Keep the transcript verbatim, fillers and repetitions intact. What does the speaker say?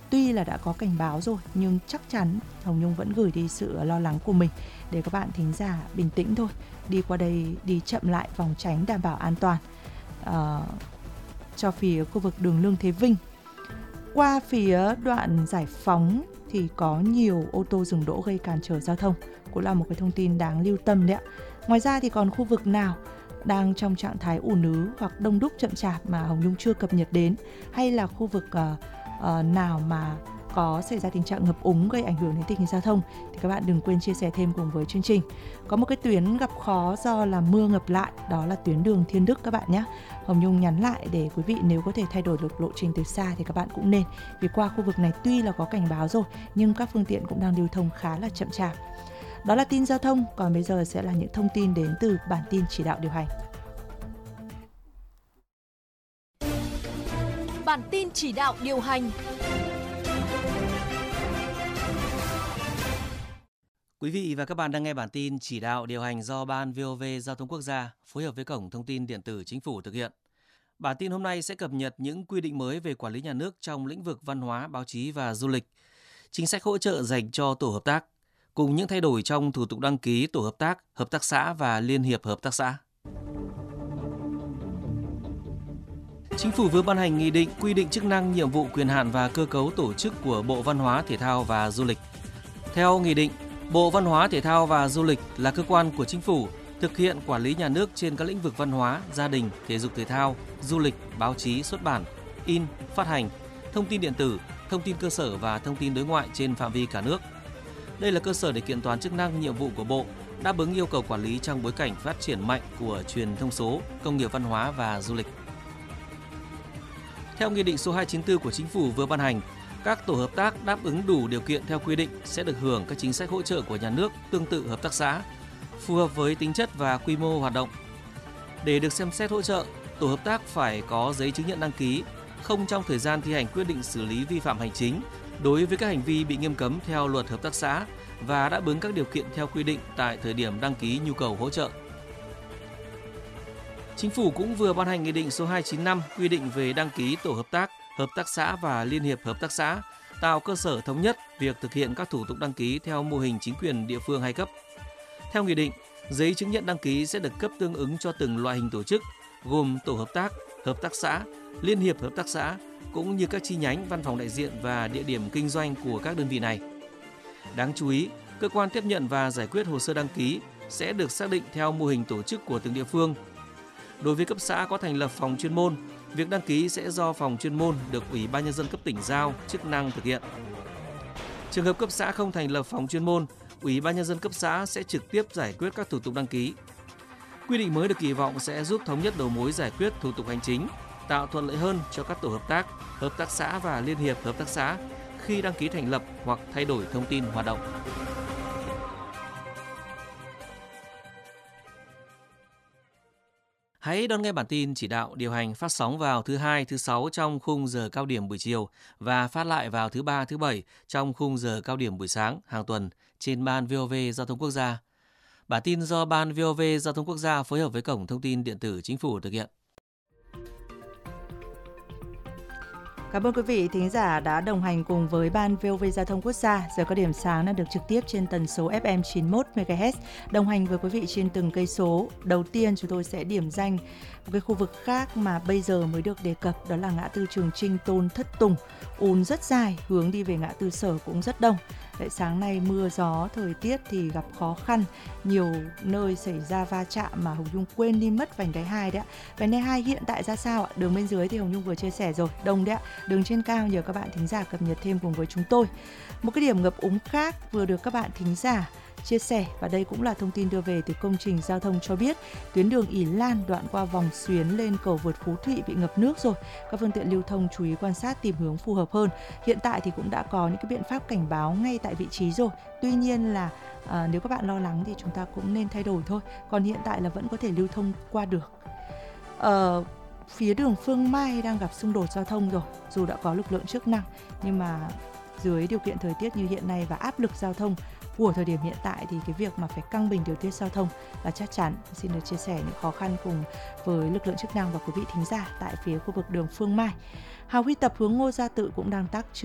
tuy là đã có cảnh báo rồi nhưng chắc chắn Hồng Nhung vẫn gửi đi sự lo lắng của mình để các bạn thính giả bình tĩnh thôi, đi qua đây đi chậm lại vòng tránh đảm bảo an toàn uh, cho phía khu vực đường Lương Thế Vinh. Qua phía đoạn Giải Phóng thì có nhiều ô tô dừng đỗ gây cản trở giao thông, cũng là một cái thông tin đáng lưu tâm đấy ạ. Ngoài ra thì còn khu vực nào đang trong trạng thái ùn ứ hoặc đông đúc chậm chạp mà Hồng Nhung chưa cập nhật đến, hay là khu vực uh, uh, nào mà có xảy ra tình trạng ngập úng gây ảnh hưởng đến tình hình giao thông thì các bạn đừng quên chia sẻ thêm cùng với chương trình. Có một cái tuyến gặp khó do là mưa ngập lại, đó là tuyến đường Thiên Đức các bạn nhé. Hồng Nhung nhắn lại để quý vị nếu có thể thay đổi được lộ trình từ xa thì các bạn cũng nên, vì qua khu vực này tuy là có cảnh báo rồi nhưng các phương tiện cũng đang lưu thông khá là chậm chạp. Đó là tin giao thông, còn bây giờ sẽ là những thông tin đến từ bản tin chỉ đạo điều hành. Bản tin chỉ đạo điều hành. Quý vị và các bạn đang nghe bản tin chỉ đạo điều hành do Ban vê o vê Giao thông Quốc gia phối hợp với Cổng Thông tin Điện tử Chính phủ thực hiện. Bản tin hôm nay sẽ cập nhật những quy định mới về quản lý nhà nước trong lĩnh vực văn hóa, báo chí và du lịch, chính sách hỗ trợ dành cho tổ hợp tác, cùng những thay đổi trong thủ tục đăng ký tổ hợp tác, hợp tác xã và liên hiệp hợp tác xã. Chính phủ vừa ban hành nghị định quy định chức năng, nhiệm vụ, quyền hạn và cơ cấu tổ chức của Bộ Văn hóa, Thể thao và Du lịch. Theo nghị định, Bộ Văn hóa, Thể thao và Du lịch là cơ quan của Chính phủ thực hiện quản lý nhà nước trên các lĩnh vực văn hóa, gia đình, thể dục thể thao, du lịch, báo chí, xuất bản, in, phát hành, thông tin điện tử, thông tin cơ sở và thông tin đối ngoại trên phạm vi cả nước. Đây là cơ sở để kiện toàn chức năng, nhiệm vụ của Bộ, đáp ứng yêu cầu quản lý trong bối cảnh phát triển mạnh của truyền thông số, công nghiệp văn hóa và du lịch. Theo Nghị định số hai trăm chín mươi tư của Chính phủ vừa ban hành, các tổ hợp tác đáp ứng đủ điều kiện theo quy định sẽ được hưởng các chính sách hỗ trợ của nhà nước tương tự hợp tác xã, phù hợp với tính chất và quy mô hoạt động. Để được xem xét hỗ trợ, tổ hợp tác phải có giấy chứng nhận đăng ký, không trong thời gian thi hành quyết định xử lý vi phạm hành chính đối với các hành vi bị nghiêm cấm theo Luật Hợp tác xã và đáp ứng các điều kiện theo quy định tại thời điểm đăng ký nhu cầu hỗ trợ. Chính phủ cũng vừa ban hành Nghị định số hai trăm chín mươi lăm quy định về đăng ký tổ hợp tác, hợp tác xã và liên hiệp hợp tác xã, tạo cơ sở thống nhất việc thực hiện các thủ tục đăng ký theo mô hình chính quyền địa phương hai cấp. Theo nghị định, giấy chứng nhận đăng ký sẽ được cấp tương ứng cho từng loại hình tổ chức, gồm tổ hợp tác, hợp tác xã, liên hiệp hợp tác xã, cũng như các chi nhánh, văn phòng đại diện và địa điểm kinh doanh của các đơn vị này. Đáng chú ý, cơ quan tiếp nhận và giải quyết hồ sơ đăng ký sẽ được xác định theo mô hình tổ chức của từng địa phương. Đối với cấp xã có thành lập phòng chuyên môn, việc đăng ký sẽ do phòng chuyên môn được Ủy ban Nhân dân cấp tỉnh giao chức năng thực hiện. Trường hợp cấp xã không thành lập phòng chuyên môn, Ủy ban Nhân dân cấp xã sẽ trực tiếp giải quyết các thủ tục đăng ký. Quy định mới được kỳ vọng sẽ giúp thống nhất đầu mối giải quyết thủ tục hành chính, tạo thuận lợi hơn cho các tổ hợp tác, hợp tác xã và liên hiệp hợp tác xã khi đăng ký thành lập hoặc thay đổi thông tin hoạt động. Hãy đón nghe bản tin chỉ đạo điều hành phát sóng vào thứ hai, thứ sáu trong khung giờ cao điểm buổi chiều và phát lại vào thứ ba, thứ bảy trong khung giờ cao điểm buổi sáng hàng tuần trên Ban vê o vê Giao thông Quốc gia. Bản tin do Ban vê o vê Giao thông Quốc gia phối hợp với Cổng Thông tin Điện tử Chính phủ thực hiện. Cảm ơn quý vị thính giả đã đồng hành cùng với Ban vê o vê Giao thông Quốc gia. Giờ cao điểm sáng đang được trực tiếp trên tần số ép em chín mươi mốt mê ga héc, đồng hành với quý vị trên từng cây số. Đầu tiên chúng tôi sẽ điểm danh một cái khu vực khác mà bây giờ mới được đề cập, đó là ngã tư Trường Chinh Tôn Thất Tùng. Ùn rất dài, hướng đi về ngã tư Sở cũng rất đông. Tại sáng nay mưa gió, thời tiết thì gặp khó khăn, nhiều nơi xảy ra va chạm mà Hồng Nhung quên đi mất vành đai hai đấy ạ. Vành đai hai hiện tại ra sao ạ? Đường bên dưới thì Hồng Nhung vừa chia sẻ rồi, đông đấy ạ. Đường trên cao nhờ các bạn thính giả cập nhật thêm cùng với chúng tôi. Một cái điểm ngập úng khác vừa được các bạn thính giả chia sẻ, và đây cũng là thông tin đưa về từ công trình giao thông cho biết tuyến đường Ỷ Lan đoạn qua vòng xuyến lên cầu vượt Phú Thụy bị ngập nước rồi. Các phương tiện lưu thông chú ý quan sát, tìm hướng phù hợp hơn. Hiện tại thì cũng đã có những cái biện pháp cảnh báo ngay tại vị trí rồi. Tuy nhiên là à, nếu các bạn lo lắng thì chúng ta cũng nên thay đổi thôi. Còn hiện tại là vẫn có thể lưu thông qua được. Ờ, phía đường Phương Mai đang gặp xung đột giao thông rồi, dù đã có lực lượng chức năng, nhưng mà dưới điều kiện thời tiết như hiện nay và áp lực giao thông của thời điểm hiện tại thì cái việc mà phải căng bình điều tiết giao thông là chắc chắn. Xin được chia sẻ những khó khăn cùng với lực lượng chức năng và quý vị thính giả tại phía khu vực đường Phương Mai. Hào Huy Tập hướng Ngô Gia Tự cũng đang tắc